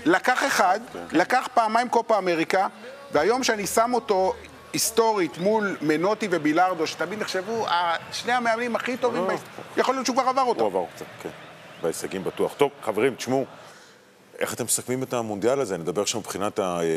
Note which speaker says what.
Speaker 1: לקח אחד, לקח פעמיים קופה אמריקה, והיום שאני שם אותו היסטורית מול מנוטי ובילארדו, שתמיד נחשבו שני המאמנים הכי טובים, יכול להיות שהוא כבר עבר אותו.
Speaker 2: הוא עבר קצת, כן. בהישגים בטוח. טוב, חברים, תשמעו, איך אתם מסכמים את המונדיאל הזה? נדבר שם מבחינת